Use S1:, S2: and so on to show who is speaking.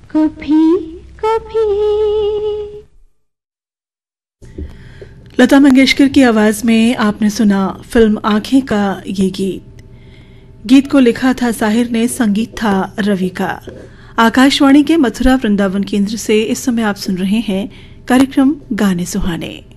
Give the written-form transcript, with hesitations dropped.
S1: कभी कभी।
S2: लता मंगेशकर की आवाज में आपने सुना फिल्म आंखें का ये गीत को लिखा था साहिर ने, संगीत था रवि का। आकाशवाणी के मथुरा वृंदावन केंद्र से इस समय आप सुन रहे हैं कार्यक्रम गाने सुहाने।